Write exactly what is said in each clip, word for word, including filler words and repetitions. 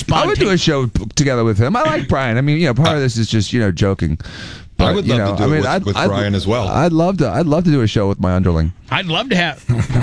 spontaneous. I would do a show together with him. I like Brian. I mean, you know, part of this is just, you know, joking. But, I would you love know, to do I mean, it with, I'd, with I'd, Brian as well. I'd love to. I'd love to do a show with my underling. I'd love to have.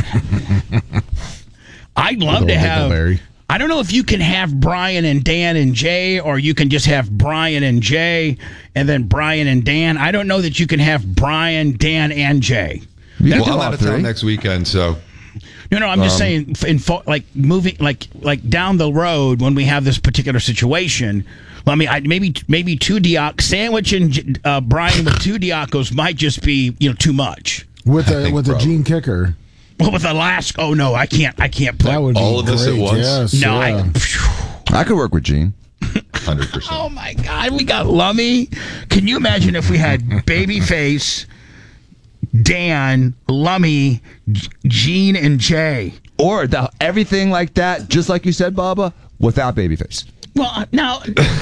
I'd love Little to have. Dingleberry. I don't know if you can have Brian and Dan and Jay, or you can just have Brian and Jay, and then Brian and Dan. I don't know that you can have Brian, Dan, and Jay. You Well, can do I'm all out of three. town next weekend, so No, no, I'm just Um, saying, f- in fo- like moving, like like down the road when we have this particular situation. I mean, I, maybe maybe two Diac sandwiching uh, Brian with two Diacos might just be, you know, too much. With I a think with a probably. Gene Kicker. Well, with Alaska, oh no, I can't, I can't put That would be All of this at great, once? Yes, no, yeah. I. I could work with Gene. one hundred percent. Oh my God, we got Lummy. Can you imagine if we had Babyface, Dan, Lummy, G- Gene, and Jay? Or the, everything like that, just like you said, Baba, without Babyface. Well, uh, now,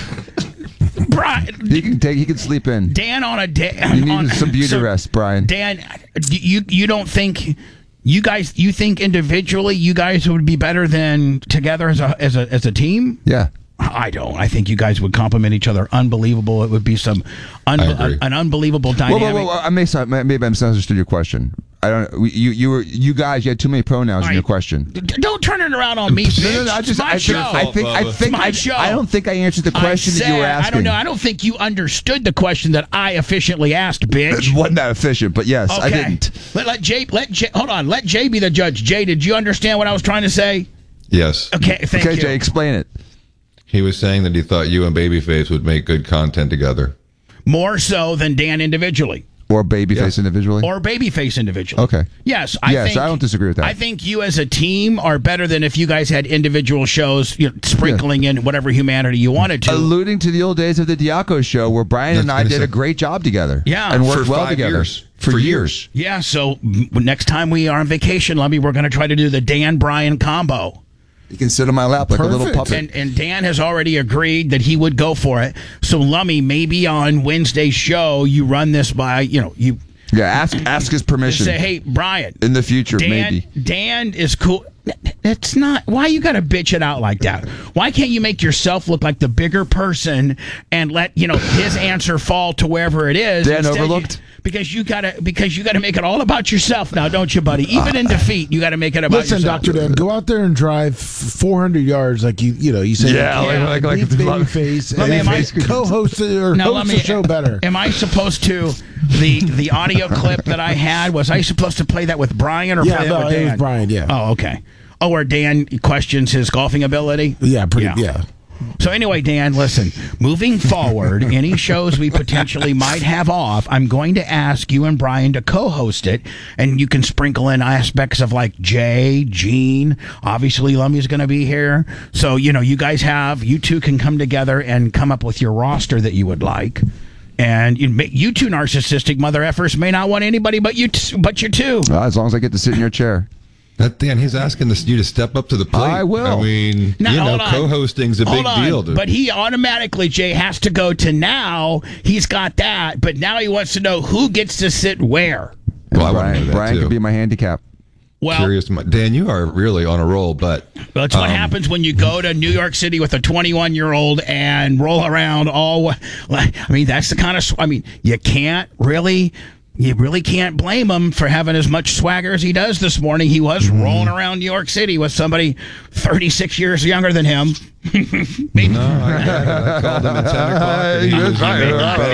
Brian, He can take. He can sleep in. Dan on a day. You need on, some beauty so, rest, Brian. Dan, you you don't think you guys you think individually you guys would be better than together as a as a as a team? Yeah. I don't. I think you guys would complement each other. Unbelievable. It would be some un- I agree. an unbelievable Whoa, dynamic. whoa, whoa, whoa. I may maybe I misunderstood your question. I don't. You you were you guys. You had too many pronouns All in your right. question. D- Don't turn it around on me, bitch. No, no, no. I It's just. my I, show. think- I think. I Bubba. think. It's my I, show. I don't think I answered the question I that you were said- asking. I don't know. I don't think you understood the question that I efficiently asked, bitch. It wasn't that efficient, but yes, I Okay. didn't. Let, let Jay. Let Jay. Hold on. Let Jay be the judge. Jay, did you understand what I was trying to say? Yes. Okay. Thank Okay, you. Jay, explain it. He was saying that he thought you and Babyface would make good content together. More so than Dan individually. Or Babyface Yes. individually. Or Babyface individually. Okay. Yes, I Yes, think, I don't disagree with that. I think you as a team are better than if you guys had individual shows, you know, sprinkling in whatever humanity you wanted to. Alluding to the old days of the Diaco show, where Brian and That's I gonna did say- a great job together. Yeah. and worked For well five together years. for, For years. Yeah, so m- next time we are on vacation, Lummy, we're going to try to do the Dan Bryan combo. You can sit on my lap like a little Perfect. puppet. And, and Dan has already agreed that he would go for it. So Lummy, maybe on Wednesday's show, you run this by, you know, you Yeah, ask ask his permission say, hey, Brian, in the future, Dan, maybe. Dan is cool. It's not. Why you got to bitch it out like that? Why can't you make yourself look like the bigger person and let you know his answer fall to wherever it is? Dan Instead, you- overlooked? because you gotta because you gotta make it all about yourself now, don't you, buddy? Even in defeat, you gotta make it about Listen, yourself. Doctor Dan, go out there and drive four hundred yards like you you know you say. Yeah, you can, like- like- beat like- Babyface Let me- and am I- co-host it or Now, host let the me- show better. Am I supposed to the the audio clip that I had? Was I supposed to play that with Brian or Yeah, play no, that with it Dan? was Brian, yeah. Oh, okay. Oh, where Dan questions his golfing ability. Yeah, pretty. Yeah. So anyway, Dan, listen, moving forward, any shows we potentially might have off, I'm going to ask you and Brian to co-host it, and you can sprinkle in aspects of like Jay, Gene, obviously Lummy's going to be here. So, you know, you guys have, you two can come together and come up with your roster that you would like. And you, may- you two narcissistic mother effers may not want anybody but you, t- but you two. Well, as long as I get to sit in your chair. That Dan, he's asking this, you to step up to the plate. I will. I mean, Now, you know, hold on. co-hosting's a Hold big on. deal. Dude. But he automatically, Jay, has to go to now. He's got that, but now he wants to know who gets to sit where. Well, I wanna Brian, know that, Brian too. could be my handicap. Well, Curious, to my- Dan, you are really on a roll, but that's what um, happens when you go to New York City with a twenty-one-year-old and roll around all. Like, I mean, that's the kind of. I mean, you can't really. You really can't blame him for having as much swagger as he does this morning. He was Mm-hmm. rolling around New York City with somebody thirty-six years younger than him. Maybe. No, I, I, I called him at ten o'clock. and he He was was right. in bed Uh,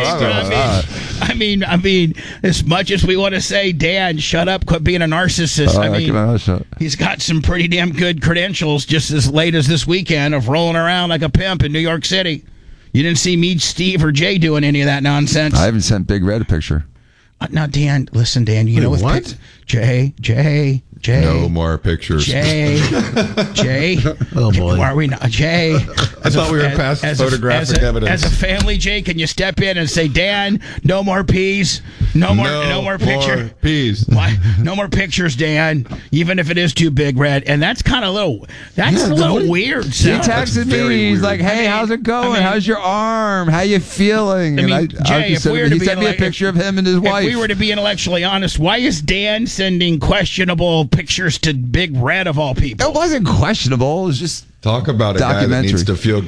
still. I mean, I mean, I mean, as much as we want to say, Dan, shut up, quit being a narcissist. Uh, I mean, give my mouth shut. he's got some pretty damn good credentials just as late as this weekend of rolling around like a pimp in New York City. You didn't see me, Steve, or Jay doing any of that nonsense. I haven't sent Big Red a picture. Uh, now, Dan, listen, Dan, you Wait, know with what? pic- Jay, Jay, Jay. No more pictures. Jay, Jay. Oh, boy. Are we not? Jay. I thought we were past photographic as a, evidence. As a family, Jay, can you step in and say, Dan, no more peas, no more, no, no more picture. more peas. Why? No more pictures, Dan. Even if it is too big, Red, and that's kind of little. That's Yeah, a little don't- weird. He So. texted me. very He's weird. like, "Hey, I mean- how's it going? I mean- how's your arm? How you feeling?" I And mean, Jay, just if we were he to be sent me a like- picture of him and his wife. If we were to be intellectually honest, why is Dan sending questionable pictures to Big Red of all people? It wasn't questionable. It was just Talk about a guy that Documentary. needs to feel